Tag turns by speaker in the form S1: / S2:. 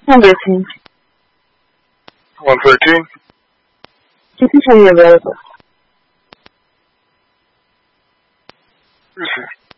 S1: I'm listening.
S2: 113.
S1: This is when you're available.
S2: Receive.